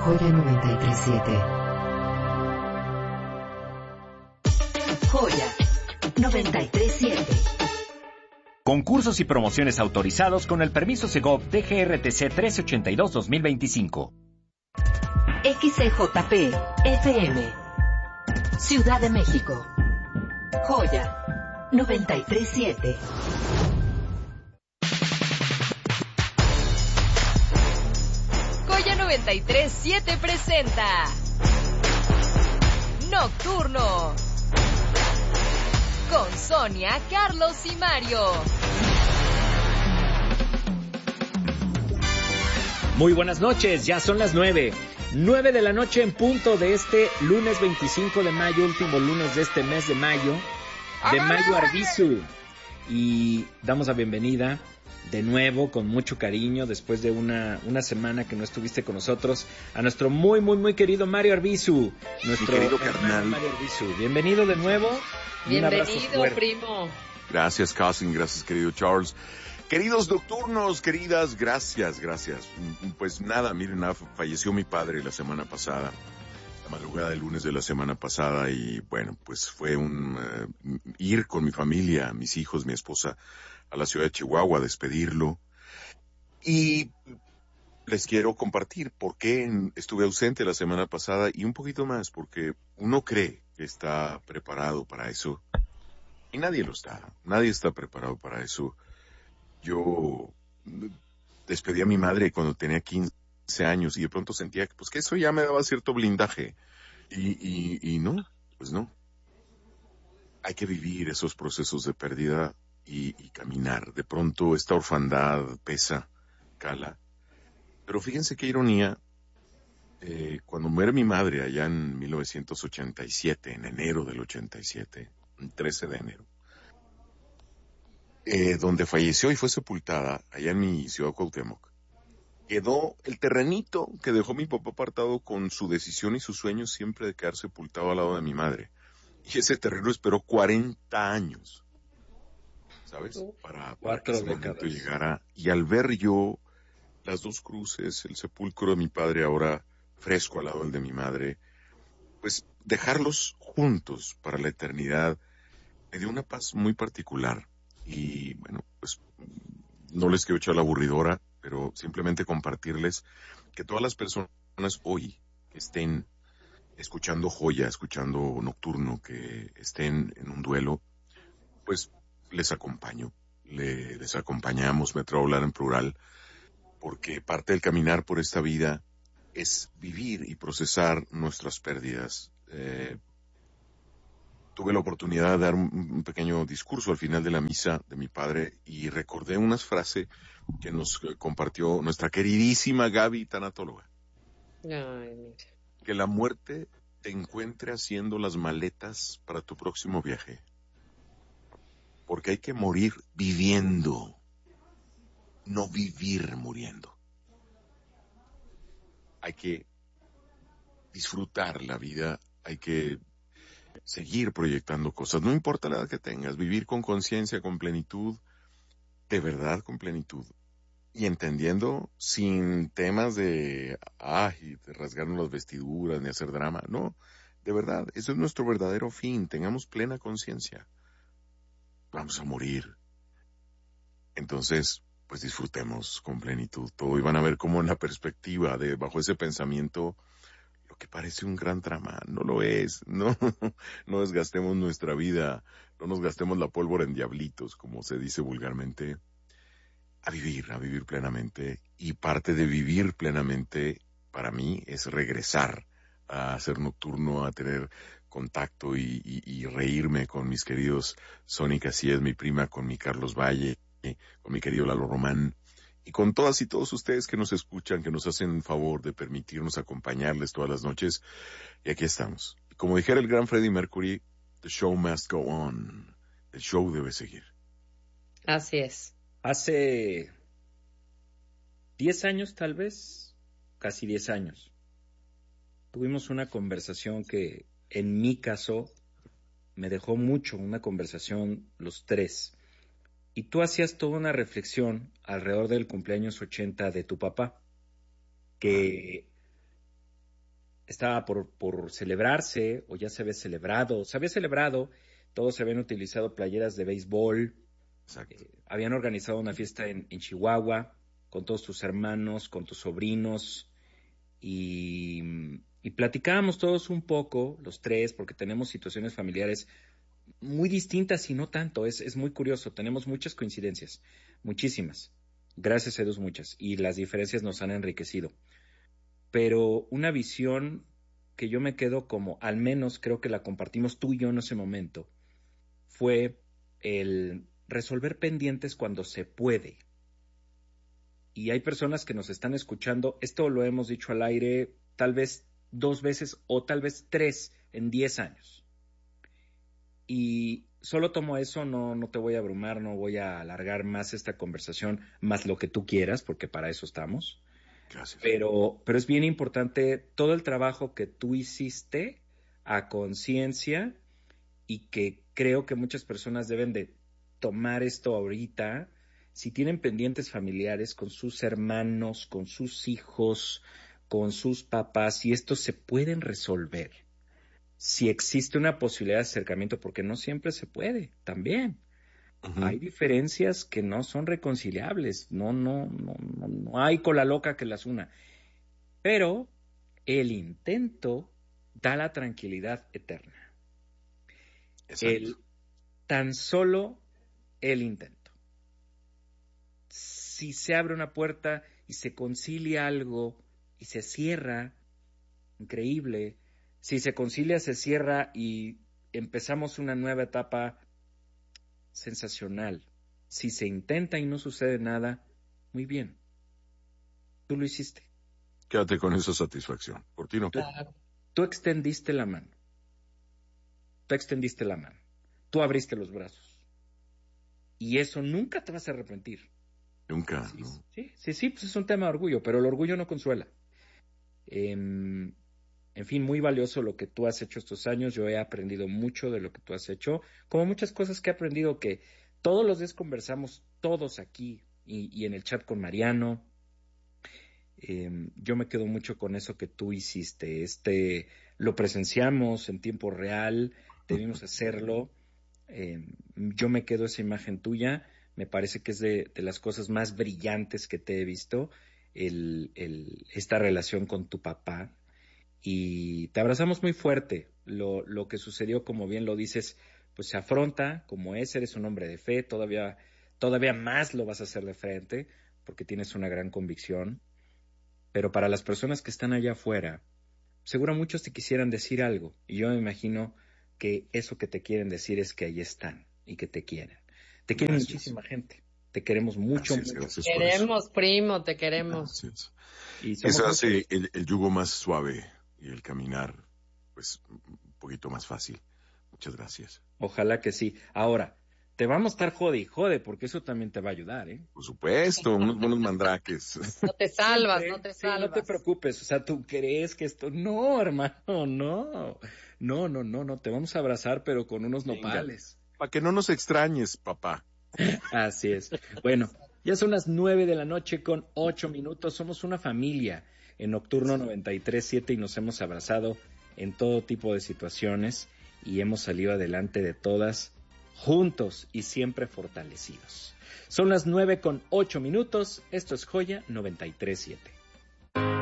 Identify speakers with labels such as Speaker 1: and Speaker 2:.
Speaker 1: Joya 93.7. Joya 93.7.
Speaker 2: Concursos y promociones autorizados con el permiso Segov DGRTC 1382-2025.
Speaker 1: XCJP FM Ciudad de México. Joya 93.7.
Speaker 3: Joya 93.7 presenta Nocturno con Sonia, Carlos y Mario.
Speaker 2: Muy buenas noches, ya son las 9 de la noche en punto de este lunes 25 de mayo, último lunes de este mes de mayo Arbizu. Y damos la bienvenida de nuevo con mucho cariño después de una semana que no estuviste con nosotros a nuestro muy querido Mario Arbizu, nuestro
Speaker 4: querido carnal
Speaker 2: Mario Arbizu. Bienvenido de nuevo.
Speaker 3: Bienvenido, primo.
Speaker 4: Gracias, Cousin, gracias, querido Charles. Queridos nocturnos, queridas, gracias. Pues nada, miren, falleció mi padre la semana pasada, la madrugada del lunes de la semana pasada, y bueno, pues fue ir con mi familia, mis hijos, mi esposa, a la ciudad de Chihuahua a despedirlo. Y les quiero compartir por qué estuve ausente la semana pasada y un poquito más, porque uno cree que está preparado para eso y nadie lo está. Nadie está preparado para eso. Yo despedí a mi madre cuando tenía 15 años y de pronto sentía pues, que eso ya me daba cierto blindaje. Y no, pues no. Hay que vivir esos procesos de pérdida y caminar. De pronto esta orfandad pesa, cala. Pero fíjense qué ironía, cuando muere mi madre allá en 1987, en enero del 87, el 13 de enero, donde falleció y fue sepultada, allá en mi ciudad Cuauhtémoc, quedó el terrenito que dejó mi papá apartado con su decisión y su sueño siempre de quedar sepultado al lado de mi madre. Y ese terreno esperó 40 años, ¿sabes? Para que ese momento llegara. Y al ver yo las dos cruces, el sepulcro de mi padre ahora fresco al lado del de mi madre, pues dejarlos juntos para la eternidad me dio una paz muy particular. Y bueno, pues no les quiero echar la aburridora, pero simplemente compartirles que todas las personas hoy que estén escuchando Joya, escuchando Nocturno, que estén en un duelo, pues les acompaño, les acompañamos, me atrevo a hablar en plural, porque parte del caminar por esta vida es vivir y procesar nuestras pérdidas. Tuve la oportunidad de dar un pequeño discurso al final de la misa de mi padre y recordé unas frases que nos compartió nuestra queridísima Gaby, tanatóloga.
Speaker 3: Ay, mira.
Speaker 4: Que la muerte te encuentre haciendo las maletas para tu próximo viaje. Porque hay que morir viviendo, no vivir muriendo. Hay que disfrutar la vida, hay que seguir proyectando cosas, no importa la edad que tengas, vivir con conciencia, con plenitud, de verdad con plenitud, y entendiendo sin temas de rasgarnos las vestiduras, ni hacer drama, no, de verdad, eso es nuestro verdadero fin, tengamos plena conciencia, vamos a morir, entonces, pues disfrutemos con plenitud todo, y van a ver cómo en la perspectiva de bajo ese pensamiento, lo que parece un gran drama, no lo es, no desgastemos nuestra vida, no nos gastemos la pólvora en diablitos, como se dice vulgarmente, a vivir plenamente, y parte de vivir plenamente, para mí, es regresar a hacer Nocturno, a tener contacto y reírme con mis queridos Sony Casillas, mi prima, con mi Carlos Valle, con mi querido Lalo Román, y con todas y todos ustedes que nos escuchan, que nos hacen el favor de permitirnos acompañarles todas las noches. Y aquí estamos. Como dijera el gran Freddie Mercury, the show must go on. El show debe seguir.
Speaker 3: Así es.
Speaker 2: Hace 10 años, tal vez, casi 10 años, tuvimos una conversación que, en mi caso, me dejó mucho, una conversación los tres. Y tú hacías toda una reflexión alrededor del cumpleaños 80 de tu papá, que estaba por celebrarse, o ya se había celebrado, todos se habían utilizado playeras de béisbol, habían organizado una fiesta en Chihuahua, con todos tus hermanos, con tus sobrinos, y platicábamos todos un poco, los tres, porque tenemos situaciones familiares muy distintas y no tanto, es muy curioso, tenemos muchas coincidencias, muchísimas, gracias a Dios muchas, y las diferencias nos han enriquecido. Pero una visión que yo me quedo como, al menos creo que la compartimos tú y yo en ese momento, fue el resolver pendientes cuando se puede. Y hay personas que nos están escuchando, esto lo hemos dicho al aire tal vez 2 veces o tal vez 3 en 10 años. Y solo tomo eso, no te voy a abrumar, no voy a alargar más esta conversación, más lo que tú quieras, porque para eso estamos.
Speaker 4: Gracias.
Speaker 2: Pero es bien importante todo el trabajo que tú hiciste a conciencia y que creo que muchas personas deben de tomar esto ahorita. Si tienen pendientes familiares con sus hermanos, con sus hijos, con sus papás, y estos se pueden resolver. Si existe una posibilidad de acercamiento, porque no siempre se puede, también. Uh-huh. Hay diferencias que no son reconciliables, no hay cola loca que las una. Pero el intento da la tranquilidad eterna. Tan solo el intento. Si se abre una puerta y se concilia algo y se cierra, increíble. Si se concilia, se cierra y empezamos una nueva etapa, sensacional. Si se intenta y no sucede nada, muy bien. Tú lo hiciste.
Speaker 4: Quédate con esa satisfacción. Por ti no.
Speaker 2: Tú extendiste la mano. Tú abriste los brazos. Y eso nunca te vas a arrepentir.
Speaker 4: Nunca,
Speaker 2: Sí,
Speaker 4: ¿no?
Speaker 2: Sí, pues es un tema de orgullo, pero el orgullo no consuela. En fin, muy valioso lo que tú has hecho estos años. Yo he aprendido mucho de lo que tú has hecho, como muchas cosas que he aprendido que todos los días conversamos, todos aquí y en el chat con Mariano. Yo me quedo mucho con eso que tú hiciste. Lo presenciamos en tiempo real, debimos hacerlo. Yo me quedo esa imagen tuya. Me parece que es de las cosas más brillantes que te he visto, esta relación con tu papá. Y te abrazamos muy fuerte. Lo que sucedió, como bien lo dices, pues se afronta como es, eres un hombre de fe, todavía más lo vas a hacer de frente, porque tienes una gran convicción. Pero para las personas que están allá afuera, seguro muchos te quisieran decir algo, y yo me imagino que eso que te quieren decir es que ahí están y que te quieren. Te quiere muchísima gente. Te queremos mucho.
Speaker 4: Gracias
Speaker 3: te queremos, primo, te queremos.
Speaker 4: Gracias. Eso hace el yugo más suave y el caminar, pues, un poquito más fácil. Muchas gracias.
Speaker 2: Ojalá que sí. Ahora, te vamos a estar jode, porque eso también te va a ayudar, ¿eh?
Speaker 4: Por supuesto, unos buenos mandraques.
Speaker 3: No te salvas,
Speaker 2: Siempre,
Speaker 3: no te
Speaker 2: sí,
Speaker 3: salvas.
Speaker 2: no te preocupes, o sea, tú crees que esto... No, hermano, no, te vamos a abrazar, pero con unos nopales.
Speaker 4: Para que no nos extrañes, papá.
Speaker 2: Así es. Bueno, ya son las 9:08 p.m. Somos una familia en Nocturno 93.7 y nos hemos abrazado en todo tipo de situaciones y hemos salido adelante de todas juntos y siempre fortalecidos. Son las 9:08 p.m. Esto es Joya 93.7.